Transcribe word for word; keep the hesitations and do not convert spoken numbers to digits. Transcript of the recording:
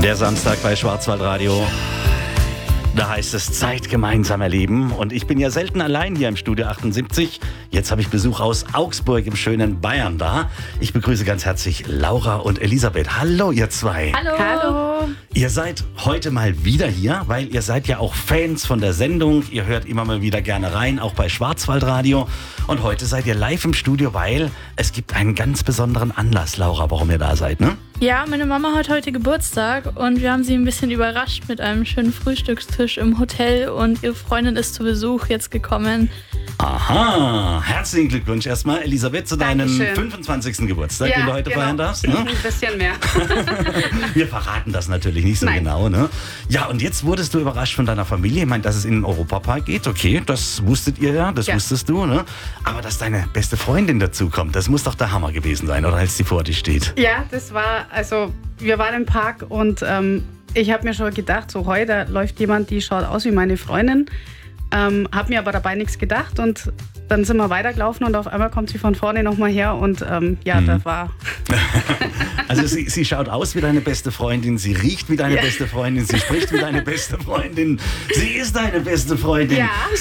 Der Samstag bei Schwarzwaldradio. Da heißt es Zeit gemeinsam erleben. Und ich bin ja selten allein hier im Studio achtundsiebzig. Jetzt habe ich Besuch aus Augsburg im schönen Bayern da. Ich begrüße ganz herzlich Laura und Elisabeth. Hallo, ihr zwei. Hallo. Hallo. Ihr seid heute mal wieder hier, weil ihr seid ja auch Fans von der Sendung. Ihr hört immer mal wieder gerne rein, auch bei Schwarzwaldradio. Und heute seid ihr live im Studio, weil es gibt einen ganz besonderen Anlass, Laura, warum ihr da seid, ne? Ja, meine Mama hat heute Geburtstag und wir haben sie ein bisschen überrascht mit einem schönen Frühstückstisch im Hotel und ihre Freundin ist zu Besuch jetzt gekommen. Aha, herzlichen Glückwunsch erstmal, Elisabeth, zu deinem Dankeschön. fünfundzwanzigsten Geburtstag, Ja, den du heute genau. feiern darfst. Ne? Ein bisschen mehr. Wir verraten das natürlich nicht so Nein. genau. Ne? Ja, und jetzt wurdest du überrascht von deiner Familie. Ich meine, dass es in den Europapark geht, okay, das wusstet ihr ja, das Ja. wusstest du. Ne? Aber dass deine beste Freundin dazukommt, das muss doch der Hammer gewesen sein, oder als die vor dir steht. Ja, das war, also wir waren im Park und ähm, ich habe mir schon gedacht, so heute läuft jemand, die schaut aus wie meine Freundin. Ähm, habe mir aber dabei nichts gedacht und dann sind wir weitergelaufen und auf einmal kommt sie von vorne nochmal her und ähm, ja, Mhm. das war... Also sie, sie schaut aus wie deine beste Freundin, sie riecht wie deine Ja. beste Freundin, sie spricht wie deine beste Freundin, sie ist deine beste Freundin. Ja.